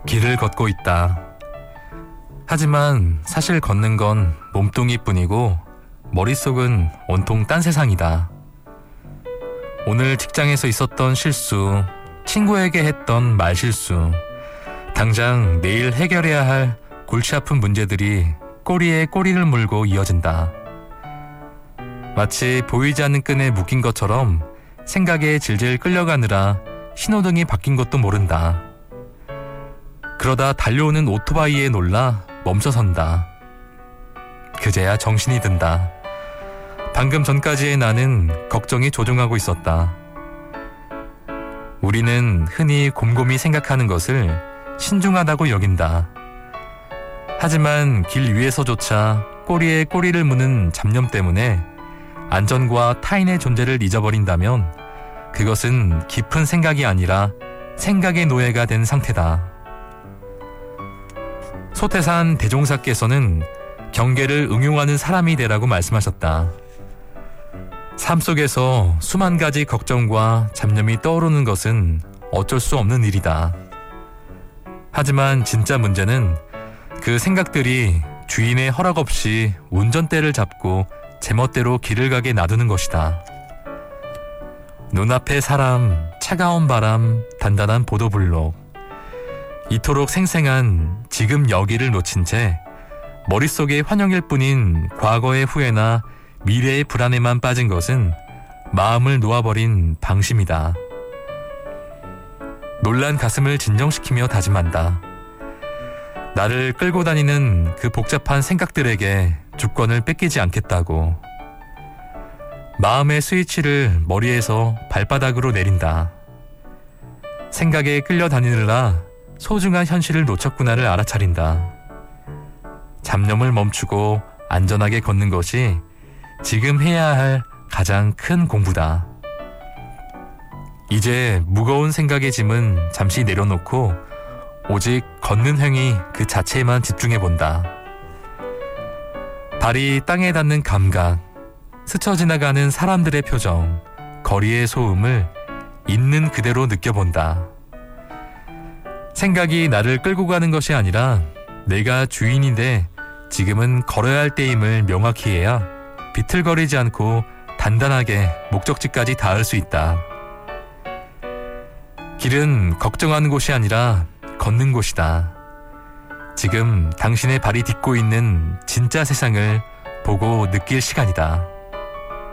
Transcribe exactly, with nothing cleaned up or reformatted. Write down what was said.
길을 걷고 있다. 하지만 사실 걷는 건 몸뚱이뿐이고 머릿속은 온통 딴 세상이다. 오늘 직장에서 있었던 실수, 친구에게 했던 말실수, 당장 내일 해결해야 할 골치 아픈 문제들이 꼬리에 꼬리를 물고 이어진다. 마치 보이지 않는 끈에 묶인 것처럼 생각에 질질 끌려가느라 신호등이 바뀐 것도 모른다. 그러다 달려오는 오토바이에 놀라 멈춰선다. 그제야 정신이 든다. 방금 전까지의 나는 걱정이 조종하고 있었다. 우리는 흔히 곰곰이 생각하는 것을 신중하다고 여긴다. 하지만 길 위에서조차 꼬리에 꼬리를 무는 잡념 때문에 안전과 타인의 존재를 잊어버린다면 그것은 깊은 생각이 아니라 생각의 노예가 된 상태다. 소태산 대종사께서는 경계를 응용하는 사람이 되라고 말씀하셨다. 삶 속에서 수만 가지 걱정과 잡념이 떠오르는 것은 어쩔 수 없는 일이다. 하지만 진짜 문제는 그 생각들이 주인의 허락 없이 운전대를 잡고 제멋대로 길을 가게 놔두는 것이다. 눈앞의 사람, 차가운 바람, 단단한 보도블록. 이토록 생생한 지금 여기를 놓친 채 머릿속에 환영일 뿐인 과거의 후회나 미래의 불안에만 빠진 것은 마음을 놓아버린 방심이다. 놀란 가슴을 진정시키며 다짐한다. 나를 끌고 다니는 그 복잡한 생각들에게 주권을 뺏기지 않겠다고. 마음의 스위치를 머리에서 발바닥으로 내린다. 생각에 끌려다니느라 소중한 현실을 놓쳤구나를 알아차린다. 잡념을 멈추고 안전하게 걷는 것이 지금 해야 할 가장 큰 공부다. 이제 무거운 생각의 짐은 잠시 내려놓고 오직 걷는 행위 그 자체에만 집중해본다. 발이 땅에 닿는 감각, 스쳐 지나가는 사람들의 표정, 거리의 소음을 있는 그대로 느껴본다. 생각이 나를 끌고 가는 것이 아니라 내가 주인인데 지금은 걸어야 할 때임을 명확히 해야 비틀거리지 않고 단단하게 목적지까지 닿을 수 있다. 길은 걱정하는 곳이 아니라 걷는 곳이다. 지금 당신의 발이 딛고 있는 진짜 세상을 보고 느낄 시간이다.